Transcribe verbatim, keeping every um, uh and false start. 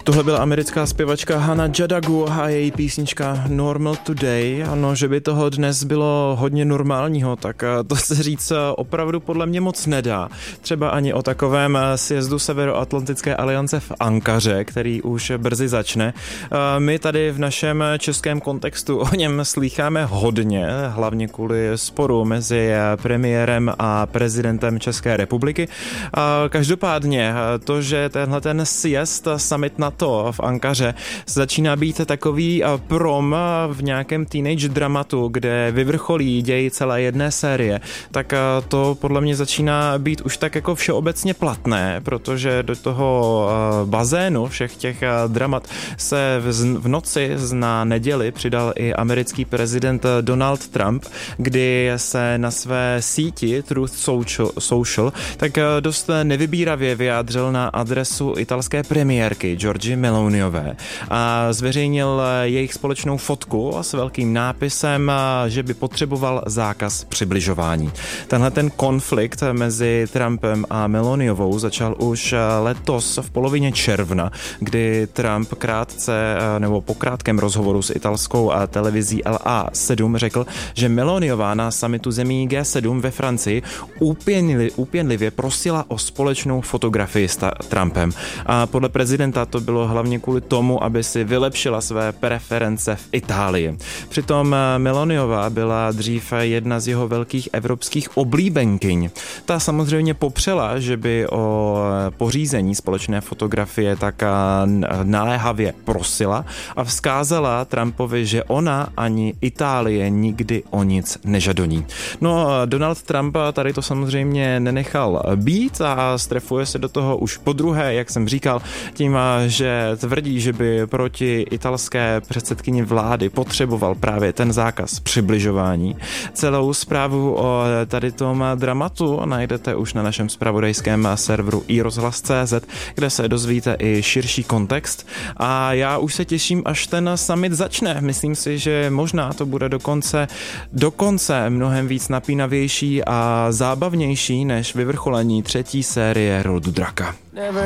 Tohle byla americká zpěvačka Hannah Jadagu a její písnička Normal Today. Ano, že by toho dnes bylo hodně normálního, tak to se říct opravdu podle mě moc nedá. Třeba ani o takovém sjezdu Severoatlantické aliance v Ankaře, který už brzy začne. My tady v našem českém kontextu o něm slýcháme hodně, hlavně kvůli sporu mezi premiérem a prezidentem České republiky. Každopádně to, že tenhle ten sjezd summit NATO v Ankaře začíná být takový prom v nějakém teenage dramatu, kde vyvrcholí děj celé jedné série, tak to podle mě začíná být už tak jako všeobecně platné, protože do toho bazénu všech těch dramat se v noci na neděli přidal i americký prezident Donald Trump, kdy se na své síti Truth Social tak dost nevybíravě vyjádřil na adresu italské premiérky Giorgie Meloniové a zveřejnil jejich společnou fotku s velkým nápisem, že by potřeboval zákaz přibližování. Tenhle ten konflikt mezi Trumpem a Meloniovou začal už letos v polovině června, kdy Trump krátce nebo po krátkém rozhovoru s italskou televizí L A sedm řekl, že Meloniová na summitu zemí G sedm ve Francii úpěnli, úpěnlivě prosila o společnou fotografii s Trumpem. A podle prezidenta to bylo hlavně kvůli tomu, aby si vylepšila své preference v Itálii. Přitom Meloniová byla dřív jedna z jeho velkých evropských oblíbenkyň. Ta samozřejmě popřela, že by o pořízení společné fotografie tak naléhavě prosila a vzkázala Trumpovi, že ona ani Itálie nikdy o nic nežadoní. No, Donald Trump tady to samozřejmě nenechal být a strefuje se do toho už podruhé, jak jsem říkal, tím, že tvrdí, že by proti italské předsedkyni vlády potřeboval právě ten zákaz přibližování. Celou zprávu o tady tom dramatu najdete už na našem zpravodajském serveru i rozhlas tečka cé zet, kde se dozvíte i širší kontext. A já už se těším, až ten summit začne. Myslím si, že možná to bude dokonce, dokonce mnohem víc napínavější a zábavnější než vyvrcholení třetí série Rodu draka.